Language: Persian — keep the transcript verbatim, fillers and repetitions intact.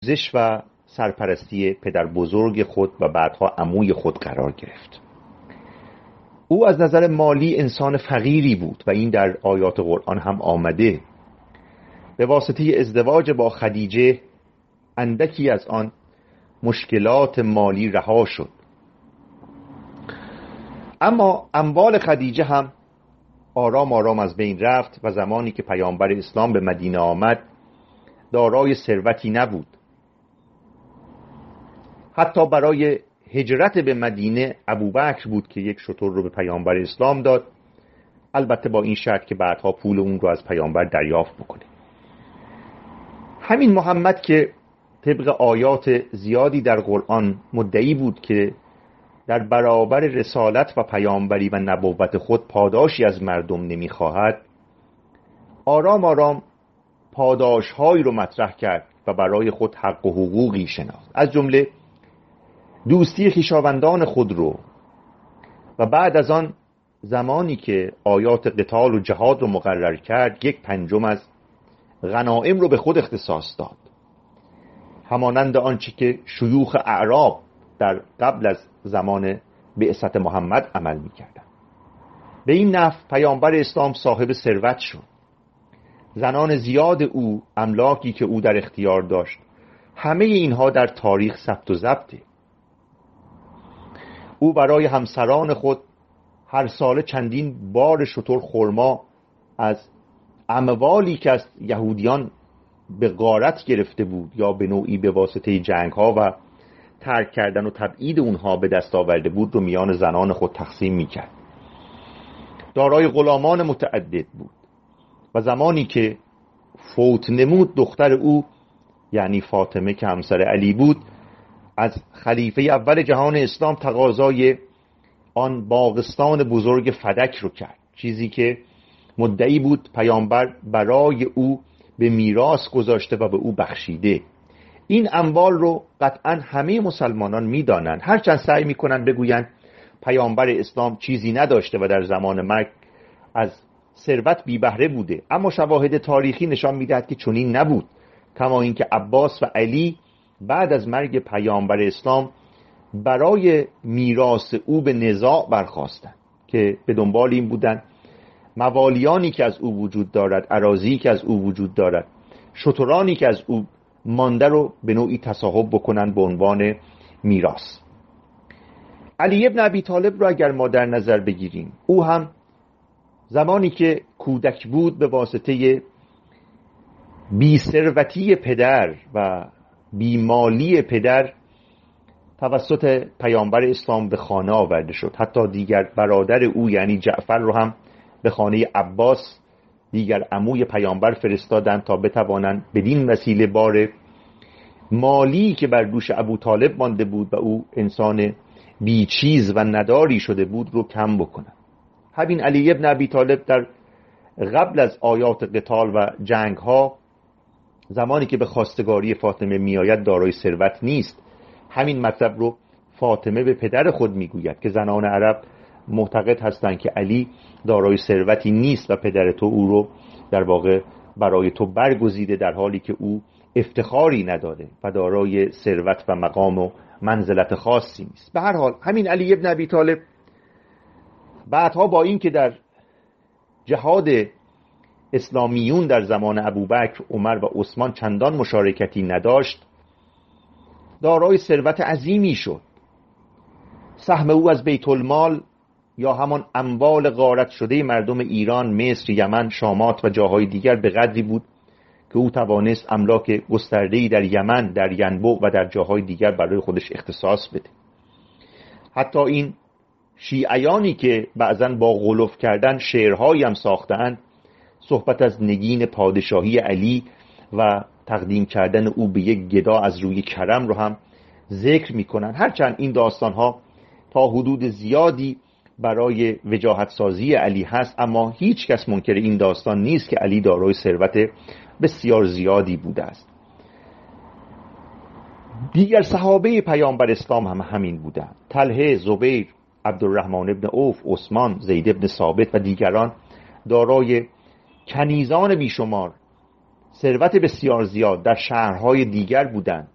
آموزش و سرپرستی پدر بزرگ خود و بعدها عموی خود قرار گرفت. او از نظر مالی انسان فقیری بود و این در آیات قرآن هم آمده. به واسطه ازدواج با خدیجه اندکی از آن مشکلات مالی رها شد. اما اموال خدیجه هم آرام آرام از بین رفت و زمانی که پیامبر اسلام به مدینه آمد دارای ثروتی نبود. حتی برای هجرت به مدینه ابوبکر بود که یک شتر رو به پیامبر اسلام داد، البته با این شرط که بعدها پول اون رو از پیامبر دریافت بکنه. همین محمد که طبق آیات زیادی در قرآن مدعی بود که در برابر رسالت و پیامبری و نبوت خود پاداشی از مردم نمیخواهد، آرام آرام پاداشهایی رو مطرح کرد و برای خود حق و حقوقی شناخت، از جمله دوستی خویشاوندان خود رو، و بعد از آن زمانی که آیات قتال و جهاد رو مقرر کرد یک پنجم از غنایم رو به خود اختصاص داد، همانند آنچه که شیوخ اعراب در قبل از زمان بعثت محمد عمل می‌کردند. به این نحو پیامبر اسلام صاحب ثروت شد. زنان زیاد او، املاکی که او در اختیار داشت، همه اینها در تاریخ ثبت و ضبطه. او برای همسران خود هر ساله چندین بار شتر خرما از اموالی که از یهودیان به غارت گرفته بود یا به نوعی به واسطه جنگ ها و ترک کردن و تبعید اونها به دست آورده بود رو میان زنان خود تقسیم میکرد. دارای غلامان متعدد بود و زمانی که فوت نمود دختر او یعنی فاطمه که همسر علی بود، از خلیفه اول جهان اسلام تقاضای آن باغستان بزرگ فدک رو کرد، چیزی که مدعی بود پیامبر برای او به میراث گذاشته و به او بخشیده. این اموال رو قطعا همه مسلمانان میدانند، هرچند سعی میکنن بگویند پیامبر اسلام چیزی نداشته و در زمان مرگ از ثروت بی بهره بوده، اما شواهد تاریخی نشان میدهد که چنین نبود، کما اینکه عباس و علی بعد از مرگ پیامبر اسلام برای میراث او به نزاع برخاستند که به دنبال این بودند موالیانی که از او وجود دارد، اراضی که از او وجود دارد، شترانی که از او مانده رو به نوعی تصاحب بکنند به عنوان میراث. علی ابن ابی طالب رو اگر ما در نظر بگیریم، او هم زمانی که کودک بود به واسطه بی ثروتی پدر و بی مالی پدر توسط پیامبر اسلام به خانه آورده شد. حتی دیگر برادر او یعنی جعفر رو هم به خانه عباس دیگر عموی پیامبر فرستادند تا بتوانند بدین وسیله بار مالی که بر دوش ابو طالب مانده بود و او انسان بی چیز و نداری شده بود رو کم بکنند. همین علی ابن ابی طالب در قبل از آیات قتال و جنگ ها زمانی که به خواستگاری فاطمه میآید دارای ثروت نیست. همین مطلب رو فاطمه به پدر خود میگوید که زنان عرب معتقد هستند که علی دارای ثروتی نیست و پدر تو او رو در واقع برای تو برگزیده، در حالی که او افتخاری نداره و دارای ثروت و مقام و منزلت خاصی نیست. به هر حال همین علی ابن ابی طالب بعدها با این که در جهاد اسلامیون در زمان ابوبکر، عمر و عثمان چندان مشارکتی نداشت، دارای ثروت عظیمی شد. سهم او از بیت المال یا همان اموال غارت شده مردم ایران، مصر، یمن، شامات و جاهای دیگر به قدری بود که او توانست املاک گسترده‌ای در یمن، در ینبع و در جاهای دیگر برای خودش اختصاص بده. حتی این شیعیانی که بعضاً با غلوف کردن شعرهایی هم ساختند، صحبت از نگین پادشاهی علی و تقدیم کردن او به یک گدا از روی کرم رو هم ذکر میکنن. هرچند این داستانها تا حدود زیادی برای وجاهت سازی علی هست، اما هیچ کس منکر این داستان نیست که علی دارای ثروت بسیار زیادی بوده است. دیگر صحابه پیامبر اسلام هم همین بودند. طلحه، زبیر، عبدالرحمن ابن عوف، عثمان، زید ابن ثابت و دیگران دارای کنیزان بیشمار، ثروت بسیار زیاد در شهرهای دیگر بودند